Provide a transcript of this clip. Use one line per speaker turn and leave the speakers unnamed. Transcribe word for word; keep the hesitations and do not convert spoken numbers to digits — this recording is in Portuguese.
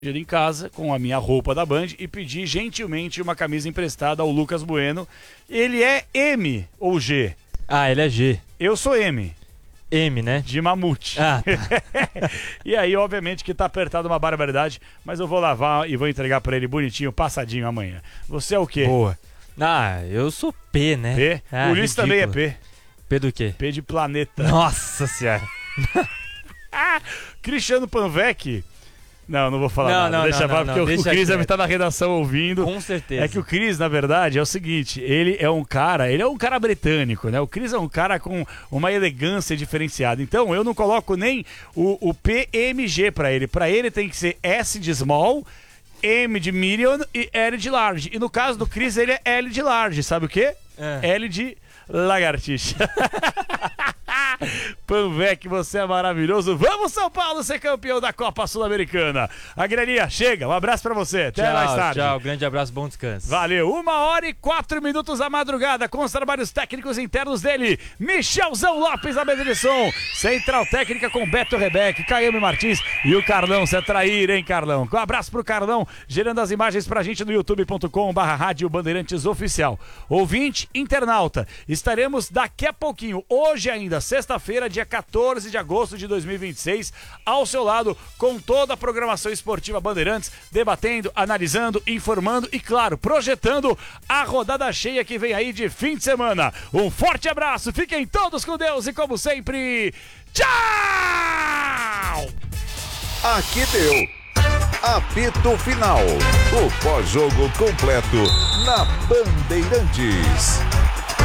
em casa com a minha roupa da Band e pedi gentilmente uma camisa emprestada ao Lucas Bueno. Ele é M ou G?
Ah, ele é G.
Eu sou M.
M, né?
De mamute.
Ah.
E aí, obviamente, que tá apertado uma barbaridade, mas eu vou lavar e vou entregar pra ele bonitinho, passadinho amanhã. Você é o quê?
Boa. Ah, eu sou P, né?
P?
Ah,
o Ulisses também é P.
P do quê?
P de planeta.
Nossa senhora.
Ah, Cristiano Panvec. Não, não vou falar
não,
nada.
Não,
deixa
não,
falar,
não,
porque
não,
o,
deixa
o Cris deve
quieto.
estar na redação ouvindo.
Com certeza.
É que o Cris, na verdade, é o seguinte, ele é um cara, ele é um cara britânico, né? O Cris é um cara com uma elegância diferenciada. Então, eu não coloco nem o, o P M G pra ele. Pra ele tem que ser S de small, M de medium e L de large. E no caso do Cris, ele é L de large. Sabe o quê?
É.
L de lagartixa. Panvec, você é maravilhoso. Vamos, São Paulo, ser campeão da Copa Sul-Americana. A Guilherminha, chega. Um abraço pra você. Até
tchau,
mais tarde.
Tchau, grande abraço, bom descanso.
Valeu. Uma hora e quatro minutos da madrugada com os trabalhos técnicos internos dele. Michelzão Lopes, a mesa de som. Central Técnica com Beto Rebeque, Caiame Martins e o Carlão. Você é traíra, hein, Carlão? Um abraço pro Carlão, gerando as imagens pra gente no youtube ponto com barra rádio Bandeirantes Oficial. Ouvinte, internauta, estaremos daqui a pouquinho, hoje ainda, sexta-feira, dia quatorze de agosto de dois mil e vinte e seis, ao seu lado, com toda a programação esportiva Bandeirantes, debatendo, analisando, informando e, claro, projetando a rodada cheia que vem aí de fim de semana. Um forte abraço, fiquem todos com Deus e, como sempre, tchau!
Aqui deu. Apito Final. O pós-jogo completo na Bandeirantes.